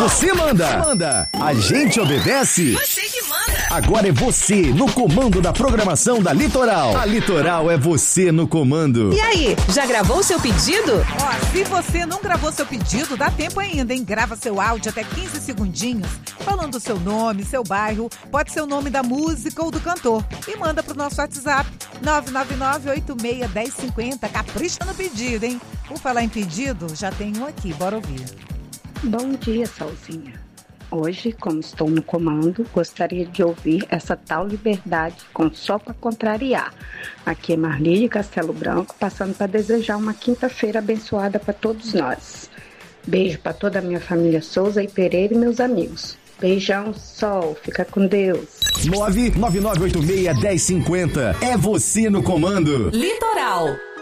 Você manda. A gente obedece. Você que manda. Agora é você no comando da programação da Litoral. A Litoral é você no comando. E aí, já gravou o seu pedido? Ó, se você não gravou seu pedido, dá tempo ainda, hein? Grava seu áudio até 15 segundinhos, falando o seu nome, seu bairro, pode ser o nome da música ou do cantor. E manda pro nosso WhatsApp, 999-86-1050. Capricha no pedido, hein? Por falar em pedido, já tem um aqui, bora ouvir. Bom dia, Solzinha. Hoje, como estou no comando, gostaria de ouvir essa tal liberdade com Só Pra Contrariar. Aqui é Marli de Castelo Branco, passando para desejar uma quinta-feira abençoada para todos nós. Beijo para toda a minha família Souza e Pereira e meus amigos. Beijão, Sol, fica com Deus. 99986-1050. É você no comando. Litoral.